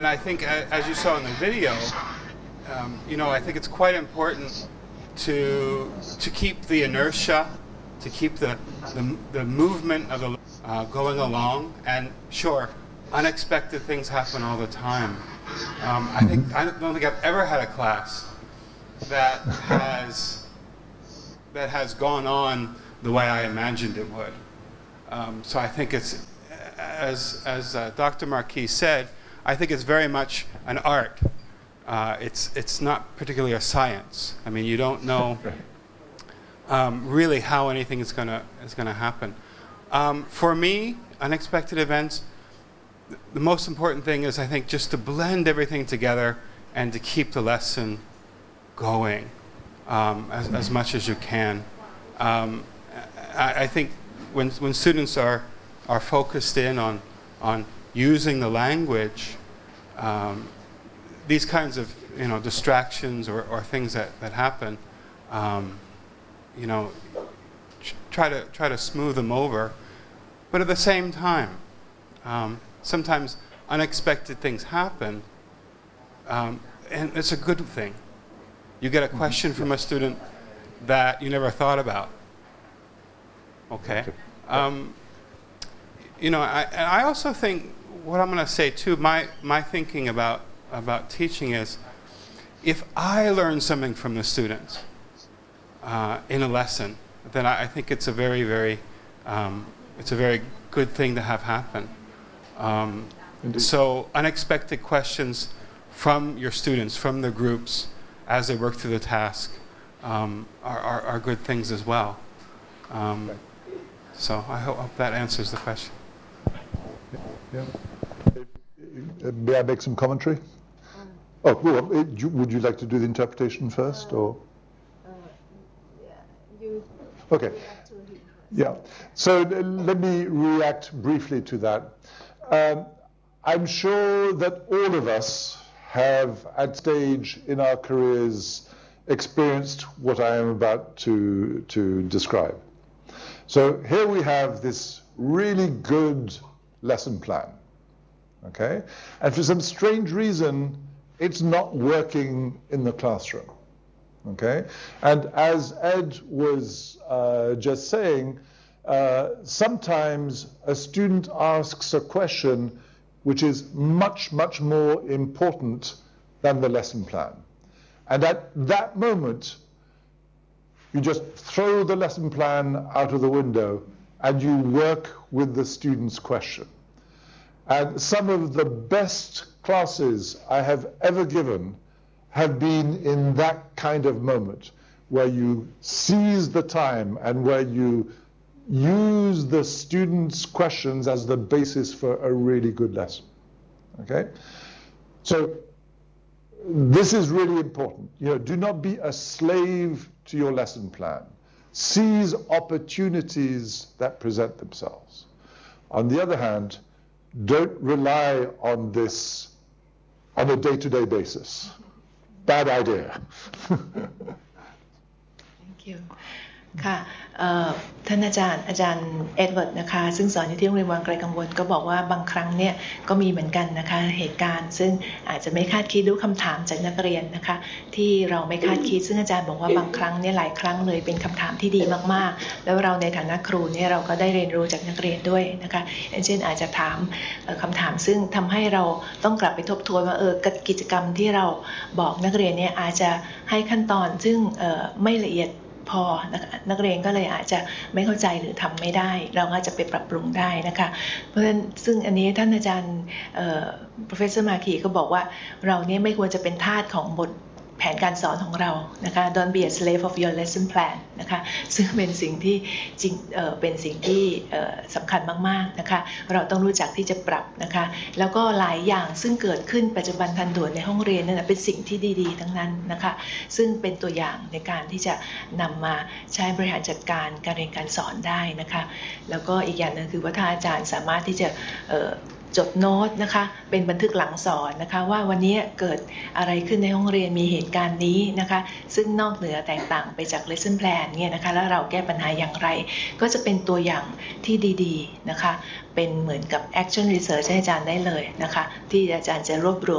And I think, as you saw in the video, I think it's quite important to keep the inertia, to keep the movement of the going along. And sure, unexpected things happen all the time. I don't think I've ever had a class that has gone on the way I imagined it would. So I think it's, as Dr. Marquis said, I think it's very much an art. It's not particularly a science. I mean, you don't know really how anything is going to happen. For me, unexpected events, the most important thing is, I think, just to blend everything together and to keep the lesson going as much as you can. I think when students are focused in on using the language, these kinds of distractions or things that happen, try to smooth them over. But at the same time, sometimes unexpected things happen, and it's a good thing. You get a question from a student that you never thought about. Okay. I also think what I'm going to say too, my thinking about teaching is, if I learn something from the students in a lesson, then I think it's a very, very good thing to have happen. So unexpected questions from your students, from the groups, as they work through the task, are good things as well. So I hope that answers the question. Yeah. May I make some commentary? Oh, well, would you like to do the interpretation first, or? Okay. Yeah. So let me react briefly to that. I'm sure that all of us have, at stage in our careers, experienced what I am about to describe. So here we have this really good lesson plan, okay? And for some strange reason, it's not working in the classroom, okay? And as Ed was just saying, sometimes a student asks a question which is much, much more important than the lesson plan. And at that moment, you just throw the lesson plan out of the window and you work with the student's question. And some of the best classes I have ever given have been in that kind of moment, where you seize the time and where you use the student's questions as the basis for a really good lesson, okay? So this is really important. Do not be a slave to your lesson plan. Seize opportunities that present themselves. On the other hand, don't rely on this on a day-to-day basis. Bad idea. Thank you. ค่ะท่านอาจารย์เอ็ดเวิร์ดนะคะซึ่งสอนอยู่ที่โรงเรียนวังไกลกังวลก็บอกว่าบางครั้งเนี่ยก็มีเหมือนกันนะคะเหตุการณ์ซึ่งอาจจะไม่คาดคิดหรือคำถามจากนักเรียนนะคะที่เราไม่คาดคิดซึ่งอาจารย์บอกว่าบางครั้งเนี่ยหลายครั้งเลยเป็นคำถามที่ดีมากๆแล้วเราในฐานะครูเนี่ยเราก็ได้เรียนรู้จากนักเรียนด้วยนะคะเช่นอาจจะถามคำถามซึ่งทำให้เราต้องกลับไปทบทวนว่ากิจกรรมที่เราบอกนักเรียนเนี่ยอาจจะให้ขั้นตอนซึ่งไม่ละเอียดพอนักเรียนก็เลยอาจจะไม่เข้าใจหรือทำไม่ได้เราก็จะไปปรับปรุงได้นะคะเพราะฉะนั้นซึ่งอันนี้ท่านอาจารย์Professor Marquis ก็บอกว่าเราเนี่ยไม่ควรจะเป็นทาสของบทแผนการสอนของเรานะคะ Don't be a slave of your lesson plan นะคะซึ่งเป็นสิ่งที่จริงเป็นสิ่งที่สำคัญมากๆนะคะเราต้องรู้จักที่จะปรับนะคะแล้วก็หลายอย่างซึ่งเกิดขึ้นปัจจุบันทันด่วนในห้องเรียนนั่นเป็นสิ่งที่ดีๆทั้งนั้นนะคะซึ่งเป็นตัวอย่างในการที่จะนำมาใช้บริหารจัดการการเรียนการสอนได้นะคะแล้วก็อีกอย่างนึงคือว่าถ้าอาจารย์สามารถที่จะจดโน้ตนะคะเป็นบันทึกหลังสอนนะคะว่าวันนี้เกิดอะไรขึ้นในห้องเรียนมีเหตุการณ์นี้นะคะซึ่งนอกเหนือแตกต่างไปจาก lesson plan เนี่ยนะคะแล้วเราแก้ปัญหาอย่างไรก็จะเป็นตัวอย่างที่ดีๆนะคะเป็นเหมือนกับ action research ให้อาจารย์ได้เลยนะคะที่อาจารย์จะรวบรวม